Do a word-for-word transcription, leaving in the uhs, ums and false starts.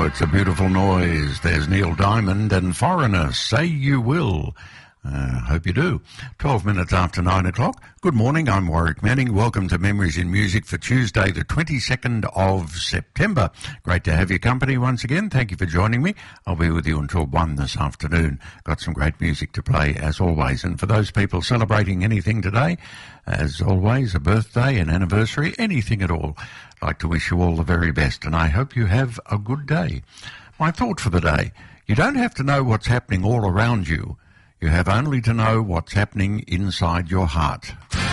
It's a beautiful noise. There's Neil Diamond and Foreigner, Say You Will. Uh, hope you do. twelve minutes after nine o'clock. Good morning, I'm Warwick Manning. Welcome to Memories in Music for Tuesday, the twenty-second of September. Great to have your company once again. Thank you for joining me. I'll be with you until one this afternoon. Got some great music to play, as always. And for those people celebrating anything today, as always, a birthday, an anniversary, anything at all, I'd like to wish you all the very best, and I hope you have a good day. My thought for the day: you don't have to know what's happening all around you. You have only to know what's happening inside your heart.